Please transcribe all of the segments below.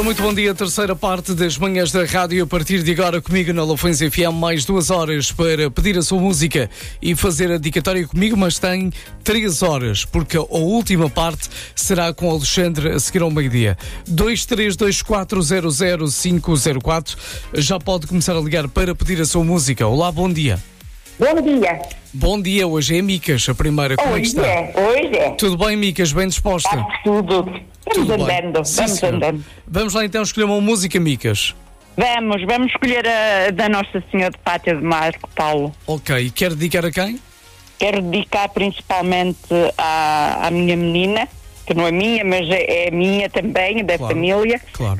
muito bom dia. Terceira parte das manhãs da rádio. A partir de agora comigo na Lafões FM, mais 2 horas para pedir a sua música e fazer a dedicatória comigo, mas tem 3 horas, porque a última parte será com o Alexandre a seguir ao meio-dia. 232400504. Já pode começar a ligar para pedir a sua música. Olá, bom dia. Bom dia. Bom dia, hoje é Micas, a primeira. Como é que está? Hoje é. Tudo bem, Micas? Bem disposta? Está tudo. Vamos andando, Sim, andando. Vamos lá então escolher uma música, Micas. Vamos escolher a da Nossa Senhora de Pátria de Marco Paulo. Ok, quer dedicar a quem? Quero dedicar principalmente à minha menina, que não é minha, mas é minha também, da família. Claro.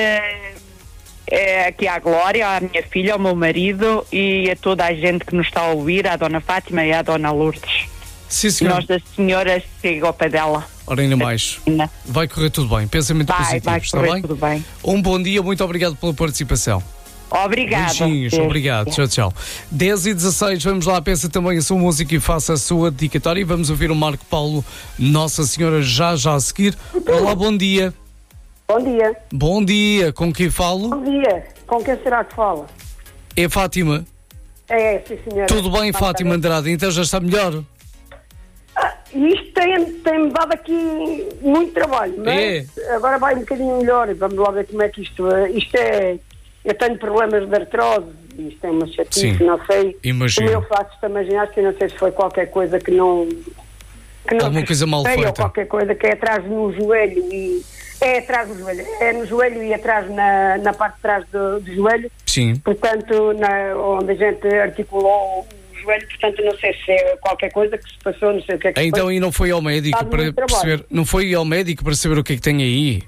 Aqui à Glória, à minha filha, ao meu marido e a toda a gente que nos está a ouvir, à Dona Fátima e à Dona Lourdes. Sim, senhor. Nossa Senhora chega ao pé dela. Ora, ainda mais. Vai correr tudo bem. Pensamento positivo, Vai está correr bem? tudo bem. Um bom dia, muito obrigado pela participação. Obrigada. Beijinhos, obrigado. Tchau, tchau. 10h16, vamos lá, peça também a sua música e faça a sua dedicatória. E vamos ouvir o Marco Paulo, Nossa Senhora, já a seguir. Olá, bom dia. Bom dia. Bom dia, com quem falo? Bom dia. Com quem será que fala? É Fátima. É, sim, senhora. Tudo bem, Fátima Andrade? Então já está melhor? Isto tem-me dado aqui muito trabalho, mas agora vai um bocadinho melhor. Vamos lá ver como é que isto é. Eu tenho problemas de artrose, isto é uma chatice, não sei. Imagino. Como eu faço esta ginástica, não sei se foi qualquer coisa que não alguma coisa mal feita. Ou qualquer coisa que é atrás no joelho e... É atrás do joelho, é no joelho e atrás na parte de trás do joelho. Sim. Portanto, onde a gente articulou o joelho, portanto, não sei se é qualquer coisa que se passou, não sei o que é que então, foi. e não foi ao médico para perceber? Não foi ao médico para saber o que é que tem aí?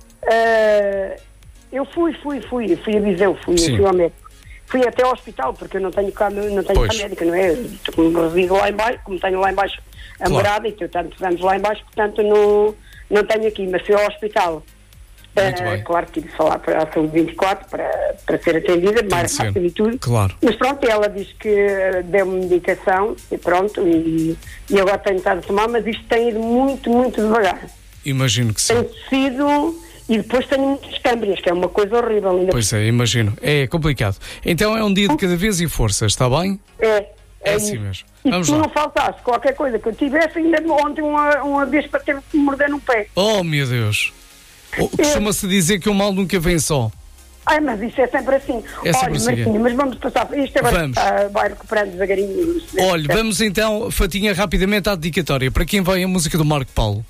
Eu fui a Viseu, fui ao médico. Fui até ao hospital, porque eu não tenho cá médica, não é? Como resido lá em baixo, como tenho lá em baixo a morada, e portanto, vamos lá em baixo, portanto, não tenho aqui, mas fui ao hospital. Claro que tive de falar para a Saúde 24 para ser atendida, mais rápido e tudo. Claro. Mas pronto, ela disse que deu-me medicação e pronto, e agora tenho estado a tomar, mas isto tem ido muito, muito devagar. Imagino que sim. Tem sido, e depois tenho muitas câmbrias, que é uma coisa horrível. Ainda pois é, imagino. É complicado. Então é um dia de cada vez e força, está bem? É assim mesmo. E vamos se lá. não faltasse qualquer coisa que eu tivesse, ainda ontem uma vez para ter que me morder no pé. Oh, meu Deus. Costuma-se dizer que o mal nunca vem só. Mas isso é sempre assim. É sempre assim. Martinha, mas vamos passar. Isto agora vai recuperando devagarinho. Olha, vamos então, Fatinha, rapidamente à dedicatória. Para quem vai a música do Marco Paulo?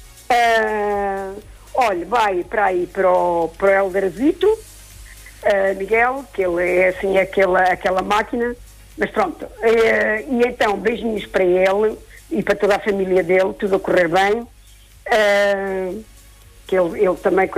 Olha, vai para aí para o Elderzito, Miguel, que ele é assim aquela máquina. Mas pronto. E então, beijinhos para ele e para toda a família dele, tudo a correr bem. Que ele também